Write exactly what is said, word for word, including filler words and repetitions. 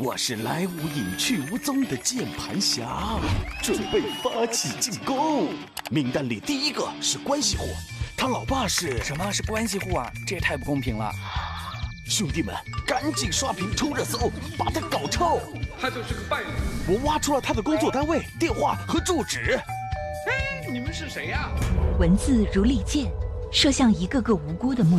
我是来无影去无踪的键盘侠，准备发起进攻。名单里第一个是关系户，他老爸是什么是关系户啊？这也太不公平了！ 兄弟们，赶紧刷屏冲热搜，把他搞臭！ 他就是个败类。 我挖出了他的工作单位、电话和住址。 嘿，你们是谁呀？ 文字如利剑，射向一个个无辜的目